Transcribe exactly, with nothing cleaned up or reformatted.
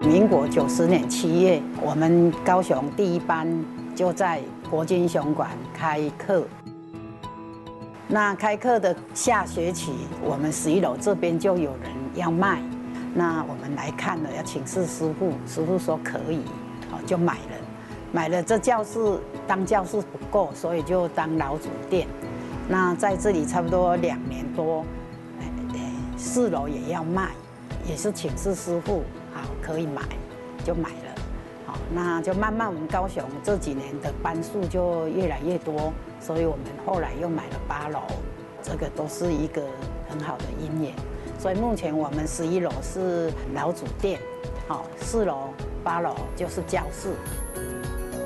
民国九十年七月，我们高雄第一班就在国军雄馆开课。那开课的下学期，我们十一楼这边就有人要卖，那我们来看了，要请示师傅，师傅说可以，哦，就买了。买了这教室当教室不够，所以就当老主店。那在这里差不多两年多，四楼也要卖，也是请示师傅，好可以买，就买了。好，那就慢慢我们高雄这几年的班数就越来越多，所以我们后来又买了八楼，这个都是一个很好的因缘。所以目前我们十一楼是老主店，好，四楼、八楼就是教室。